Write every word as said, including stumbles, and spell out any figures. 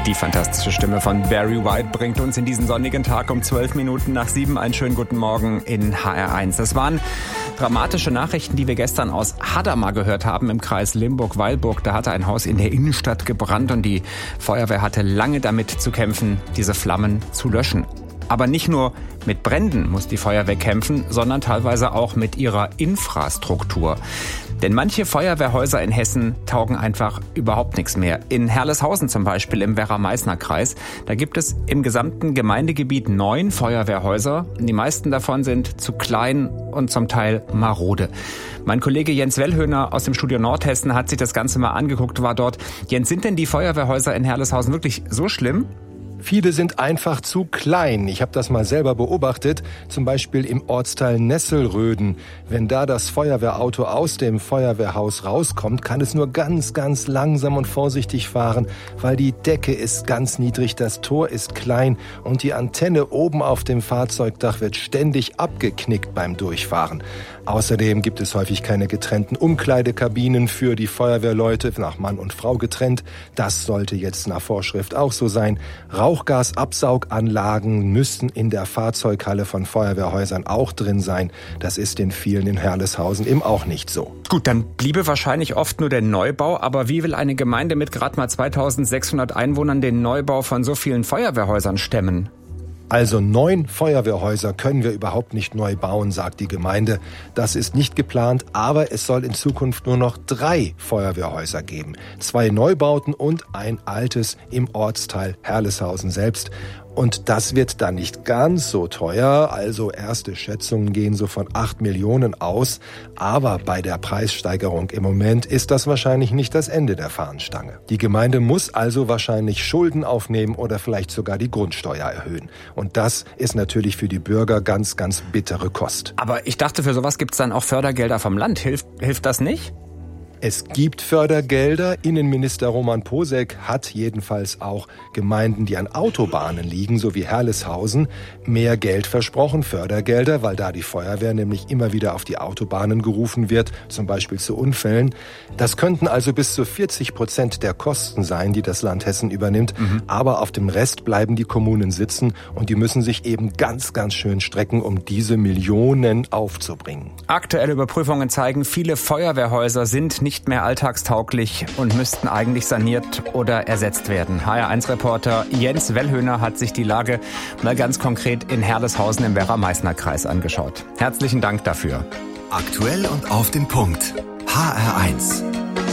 Die fantastische Stimme von Barry White bringt uns in diesen sonnigen Tag um zwölf Minuten nach sieben. Einen schönen guten Morgen in H R eins. Das waren dramatische Nachrichten, die wir gestern aus Hadamar gehört haben im Kreis Limburg-Weilburg. Da hatte ein Haus in der Innenstadt gebrannt und die Feuerwehr hatte lange damit zu kämpfen, diese Flammen zu löschen. Aber nicht nur mit Bränden muss die Feuerwehr kämpfen, sondern teilweise auch mit ihrer Infrastruktur. Denn manche Feuerwehrhäuser in Hessen taugen einfach überhaupt nichts mehr. In Herleshausen zum Beispiel im Werra-Meißner-Kreis, da gibt es im gesamten Gemeindegebiet neun Feuerwehrhäuser. Die meisten davon sind zu klein und zum Teil marode. Mein Kollege Jens Wellhöhner aus dem Studio Nordhessen hat sich das Ganze mal angeguckt, war dort. Jens, sind denn die Feuerwehrhäuser in Herleshausen wirklich so schlimm? Viele sind einfach zu klein. Ich habe das mal selber beobachtet, zum Beispiel im Ortsteil Nesselröden. Wenn da das Feuerwehrauto aus dem Feuerwehrhaus rauskommt, kann es nur ganz, ganz langsam und vorsichtig fahren, weil die Decke ist ganz niedrig, das Tor ist klein und die Antenne oben auf dem Fahrzeugdach wird ständig abgeknickt beim Durchfahren. Außerdem gibt es häufig keine getrennten Umkleidekabinen für die Feuerwehrleute, nach Mann und Frau getrennt. Das sollte jetzt nach Vorschrift auch so sein. Rauchgasabsauganlagen müssten in der Fahrzeughalle von Feuerwehrhäusern auch drin sein. Das ist in vielen in Herleshausen eben auch nicht so. Gut, dann bliebe wahrscheinlich oft nur der Neubau. Aber wie will eine Gemeinde mit gerade mal zweitausendsechshundert Einwohnern den Neubau von so vielen Feuerwehrhäusern stemmen? Also neun Feuerwehrhäuser können wir überhaupt nicht neu bauen, sagt die Gemeinde. Das ist nicht geplant, aber es soll in Zukunft nur noch drei Feuerwehrhäuser geben. Zwei Neubauten und ein altes im Ortsteil Herleshausen selbst. Und das wird dann nicht ganz so teuer, also erste Schätzungen gehen so von acht Millionen aus. Aber bei der Preissteigerung im Moment ist das wahrscheinlich nicht das Ende der Fahnenstange. Die Gemeinde muss also wahrscheinlich Schulden aufnehmen oder vielleicht sogar die Grundsteuer erhöhen. Und das ist natürlich für die Bürger ganz, ganz bittere Kost. Aber ich dachte, für sowas gibt's dann auch Fördergelder vom Land. Hilft, hilft das nicht? Es gibt Fördergelder. Innenminister Roman Posek hat jedenfalls auch Gemeinden, die an Autobahnen liegen, so wie Herleshausen, mehr Geld versprochen, Fördergelder, weil da die Feuerwehr nämlich immer wieder auf die Autobahnen gerufen wird, zum Beispiel zu Unfällen. Das könnten also bis zu vierzig Prozent der Kosten sein, die das Land Hessen übernimmt. Mhm. Aber auf dem Rest bleiben die Kommunen sitzen und die müssen sich eben ganz, ganz schön strecken, um diese Millionen aufzubringen. Aktuelle Überprüfungen zeigen, viele Feuerwehrhäuser sind nicht mehr alltagstauglich und müssten eigentlich saniert oder ersetzt werden. H R eins Reporter Jens Wellhöhner hat sich die Lage mal ganz konkret in Herleshausen im Werra-Meißner-Kreis angeschaut. Herzlichen Dank dafür. Aktuell und auf den Punkt. H R eins.